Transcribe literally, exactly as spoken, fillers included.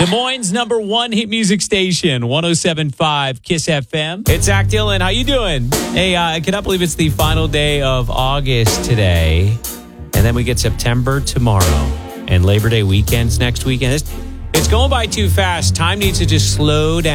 Des Moines' number one hit music station, one oh seven point five Kiss F M. It's Zach Dillon. How you doing? Hey, uh, I cannot believe it's the final day of August today. And then we get September tomorrow. And Labor Day weekend's next weekend. It's, it's going by too fast. Time needs to just slow down.